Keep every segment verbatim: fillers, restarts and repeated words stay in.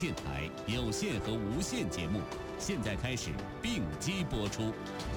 电台有线和无线节目现在开始并机播出。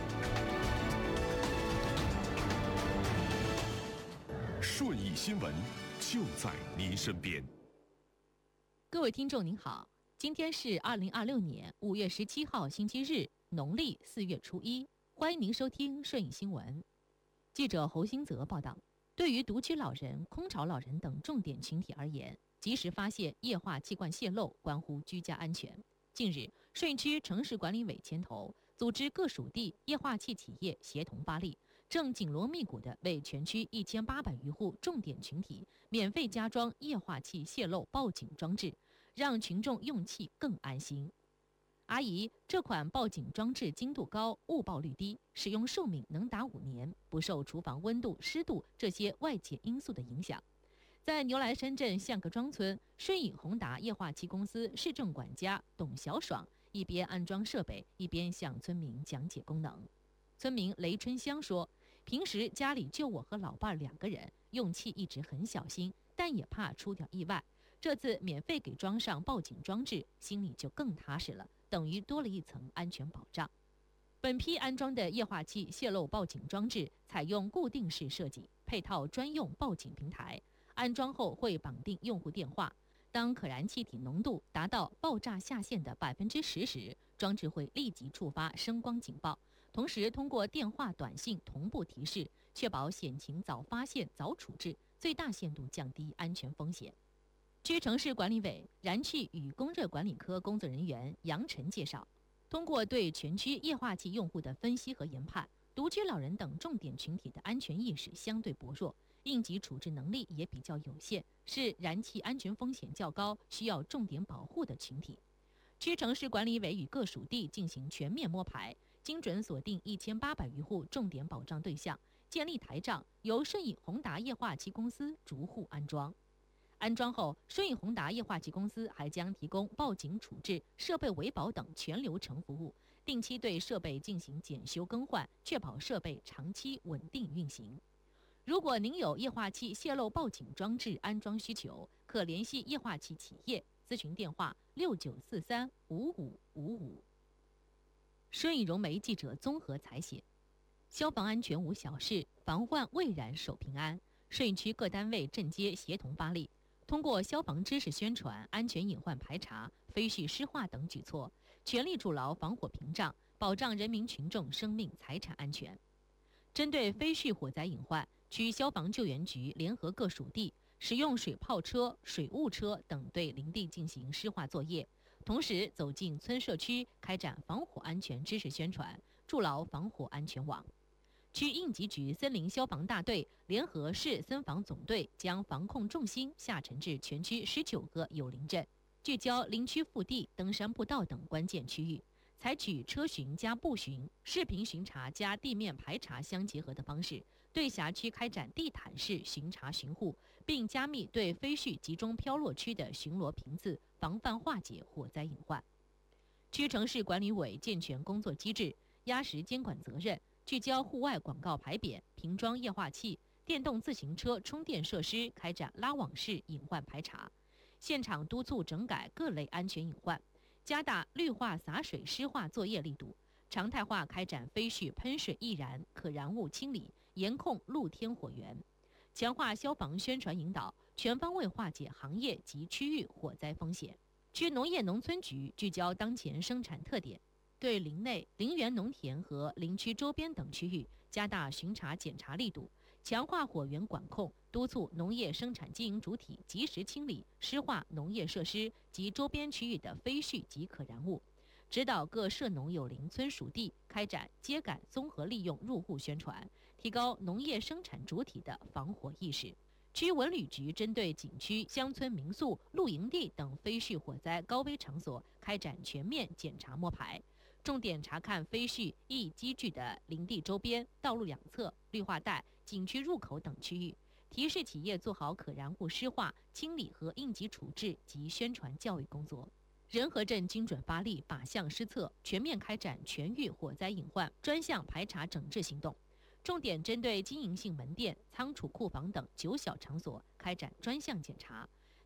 顺义新闻就在您身边。 各位听众您好，今天是二零二六年五月十七号星期日，农历四月初一，欢迎您收听顺义新闻。记者侯兴泽报道，对于独居老人、空巢老人等重点群体而言，及时发现液化气罐泄漏关乎居家安全。近日，顺义区城市管理委牵头，组织各属地液化气企业协同发力，正紧锣密鼓地为全区一千八百余户重点群体免费加装液化气泄漏报警装置，让群众用气更安心。阿姨，这款报警装置精度高、误报率低，使用寿命能达五年，不受厨房温度、湿度这些外界因素的影响。在牛来深镇象格庄村，顺义宏达液化气公司市政管家董小爽一边安装设备，一边向村民讲解功能。村民雷春香说，平时家里就我和老伴儿两个人，用气一直很小心，但也怕出点意外。这次免费给装上报警装置，心里就更踏实了，等于多了一层安全保障。本批安装的液化气泄漏报警装置采用固定式设计，配套专用报警平台，安装后会绑定用户电话，当可燃气体浓度达到爆炸下限的百分之十时，装置会立即触发声光警报，同时通过电话、短信同步提示，确保险情早发现、早处置，最大限度降低安全风险。区城市管理委燃气与供热管理科工作人员杨晨介绍，通过对全区液化气用户的分析和研判，独居老人等重点群体的安全意识相对薄弱，应急处置能力也比较有限，是燃气安全风险较高、需要重点保护的群体。区城市管理委与各属地进行全面摸排，精准锁定一千八百余户重点保障对象，建立台账，由顺义宏达液化气公司逐户安装。安装后，顺义宏达液化气公司还将提供报警处置、设备维保等全流程服务，定期对设备进行检修更换，确保设备长期稳定运行。如果您有液化气泄漏报警装置安装需求，可联系液化气企业，咨询电话六九四三五五五五。顺义融媒记者综合采写：消防安全无小事，防患未然守平安。顺义区各单位镇街协同发力，通过消防知识宣传、安全隐患排查、非序湿化等举措，全力筑牢防火屏障，保障人民群众生命财产安全。针对非序火灾隐患，区消防救援局联合各属地，使用水炮车、水雾车等对林地进行湿化作业，同时走进村社区，开展防火安全知识宣传，筑牢防火安全网。区应急局森林消防大队联合市森防总队，将防控重心下沉至全区十九个有林镇，聚焦林区腹地、登山步道等关键区域，采取车巡加步巡、视频巡查加地面排查相结合的方式，对辖区开展地毯式巡查巡护，并加密对非序集中飘落区的巡逻频次，防范化解火灾隐患。区城市管理委健全工作机制，压实监管责任，聚焦户外广告牌匾、瓶装液化气、电动自行车充电设施，开展拉网式隐患排查，现场督促整改各类安全隐患，加大绿化洒水湿化作业力度，常态化开展非序喷水易燃、可燃物清理，严控露天火源，强化消防宣传引导，全方位化解行业及区域火灾风险。区农业农村局聚焦当前生产特点，对林内、林园农田和林区周边等区域加大巡查检查力度，强化火源管控，督促农业生产经营主体及时清理湿化农业设施及周边区域的非序及可燃物，指导各涉农有林村属地开展秸秆综合利用入户宣传，提高农业生产主体的防火意识。区文旅局针对景区、乡村民宿、露营地等非序火灾高危场所开展全面检查摸排，重点查看非序易积聚的林地周边、道路两侧、绿化带、景区入口等区域，提示企业做好可燃物湿化、清理和应急处置及宣传教育工作。仁和镇精准发力，靶向施策，全面开展全域火灾隐患专项排查整治行动，重点针对经营性门店、仓储库房等九小场所开展专项检查，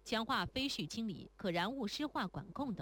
强化废墟清理、可燃物湿化管控等。